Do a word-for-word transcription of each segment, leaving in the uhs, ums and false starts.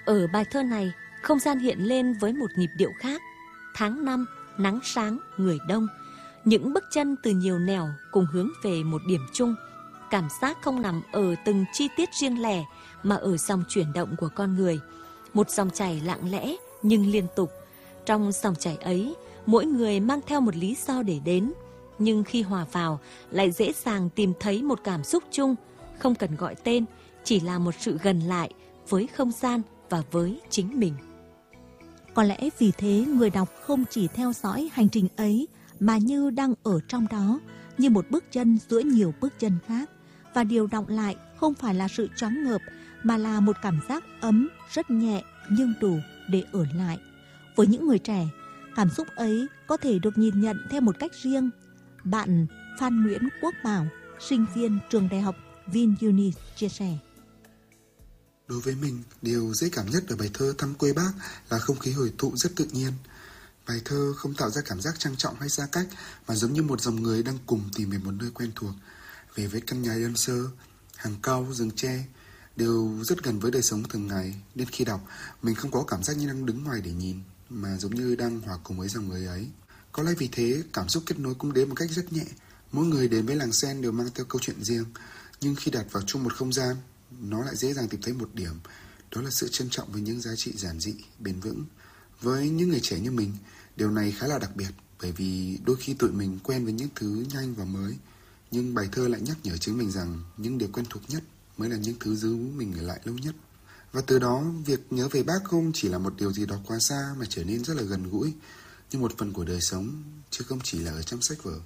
Ở bài thơ này, không gian hiện lên với một nhịp điệu khác. Tháng năm, nắng sáng, người đông. Những bước chân từ nhiều nẻo cùng hướng về một điểm chung. Cảm giác không nằm ở từng chi tiết riêng lẻ mà ở dòng chuyển động của con người. Một dòng chảy lặng lẽ nhưng liên tục. Trong dòng chảy ấy, mỗi người mang theo một lý do để đến. Nhưng khi hòa vào, lại dễ dàng tìm thấy một cảm xúc chung, không cần gọi tên, chỉ là một sự gần lại với không gian và với chính mình. Có lẽ vì thế người đọc không chỉ theo dõi hành trình ấy mà như đang ở trong đó, như một bước chân giữa nhiều bước chân khác. Và điều đọng lại không phải là sự choáng ngợp mà là một cảm giác ấm, rất nhẹ nhưng đủ để ở lại. Với những người trẻ, cảm xúc ấy có thể được nhìn nhận theo một cách riêng. Bạn Phan Nguyễn Quốc Bảo, sinh viên trường đại học VinUni chia sẻ. Đối với mình, điều dễ cảm nhất ở bài thơ Thăm quê bác là không khí hồi tụ rất tự nhiên. Bài thơ không tạo ra cảm giác trang trọng hay xa cách, mà giống như một dòng người đang cùng tìm về một nơi quen thuộc, về với căn nhà đơn sơ, hàng cau, rừng tre, đều rất gần với đời sống thường ngày. Nên khi đọc, mình không có cảm giác như đang đứng ngoài để nhìn, mà giống như đang hòa cùng với dòng người ấy. Có lẽ vì thế, cảm xúc kết nối cũng đến một cách rất nhẹ. Mỗi người đến với làng sen đều mang theo câu chuyện riêng, nhưng khi đặt vào chung một không gian, nó lại dễ dàng tìm thấy một điểm, đó là sự trân trọng với những giá trị giản dị, bền vững. Với những người trẻ như mình, điều này khá là đặc biệt, bởi vì đôi khi tụi mình quen với những thứ nhanh và mới, nhưng bài thơ lại nhắc nhở chính mình rằng những điều quen thuộc nhất mới là những thứ giữ mình ở lại lâu nhất. Và từ đó, việc nhớ về bác không chỉ là một điều gì đó quá xa mà trở nên rất là gần gũi, như một phần của đời sống, chứ không chỉ là ở trong sách vở.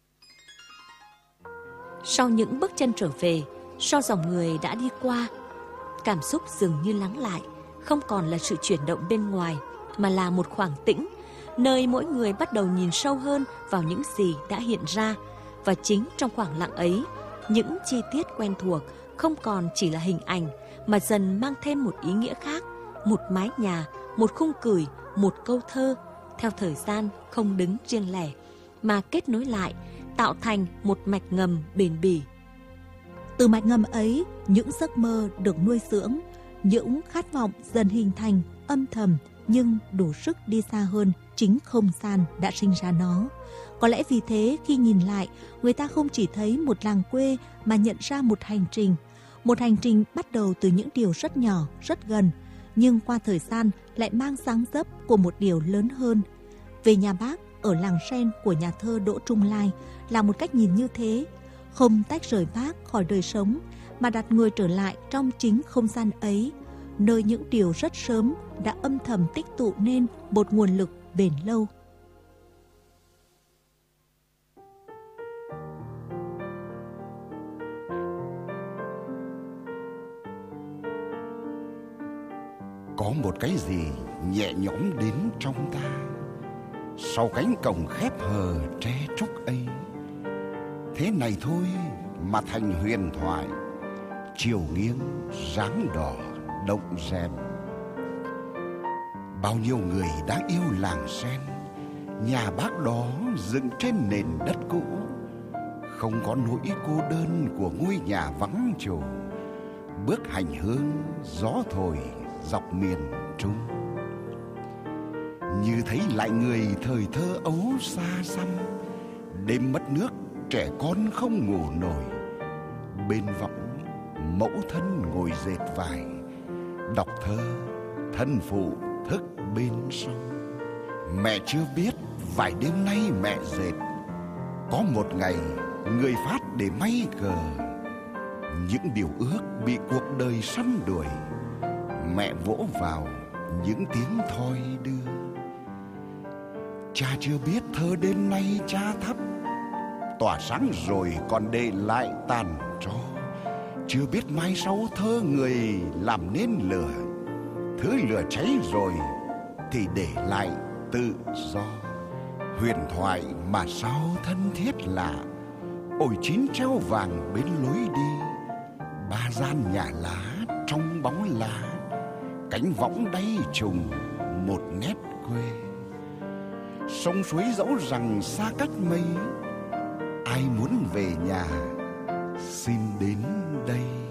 Sau những bước chân trở về, sau dòng người đã đi qua, cảm xúc dường như lắng lại, không còn là sự chuyển động bên ngoài, mà là một khoảng tĩnh, nơi mỗi người bắt đầu nhìn sâu hơn vào những gì đã hiện ra. Và chính trong khoảng lặng ấy, những chi tiết quen thuộc không còn chỉ là hình ảnh, mà dần mang thêm một ý nghĩa khác, một mái nhà, một khung cửi, một câu thơ, theo thời gian không đứng riêng lẻ, mà kết nối lại, tạo thành một mạch ngầm bền bỉ. Từ mạch ngầm ấy, những giấc mơ được nuôi dưỡng, những khát vọng dần hình thành, âm thầm nhưng đủ sức đi xa hơn chính không gian đã sinh ra nó. Có lẽ vì thế khi nhìn lại, người ta không chỉ thấy một làng quê mà nhận ra một hành trình. Một hành trình bắt đầu từ những điều rất nhỏ, rất gần, nhưng qua thời gian lại mang dáng dấp của một điều lớn hơn. Về nhà bác ở làng sen của nhà thơ Đỗ Trung Lai là một cách nhìn như thế, không tách rời bác khỏi đời sống mà đặt người trở lại trong chính không gian ấy, nơi những điều rất sớm đã âm thầm tích tụ nên một nguồn lực bền lâu. Có một cái gì nhẹ nhõm đến trong ta sau cánh cổng khép hờ tre trúc ấy. Thế này thôi mà thành huyền thoại, chiều nghiêng dáng đỏ động rèm. Bao nhiêu người đã yêu làng sen, nhà bác đó dựng trên nền đất cũ, không có nỗi cô đơn của ngôi nhà vắng chủ, bước hành hương gió thổi dọc miền Trung. Như thấy lại người thời thơ ấu xa xăm, đêm mất nước trẻ con không ngủ nổi, bên võng mẫu thân ngồi dệt vải, đọc thơ thân phụ thức bên sông. Mẹ chưa biết vài đêm nay mẹ dệt, có một ngày người phát để may cờ. Những điều ước bị cuộc đời săn đuổi, mẹ vỗ vào những tiếng thoi đưa. Cha chưa biết thơ đêm nay cha thắp, tỏa sáng rồi còn để lại tàn tro. Chưa biết mai sau thơ người làm nên lửa, thứ lửa cháy rồi thì để lại tự do. Huyền thoại mà sao thân thiết lạ, ổi chín treo vàng bên lối đi. Ba gian nhà lá trong bóng lá, cánh võng đay trùng một nét quê. Sông suối dẫu rằng xa cách mây, ai muốn về nhà xin đến đây.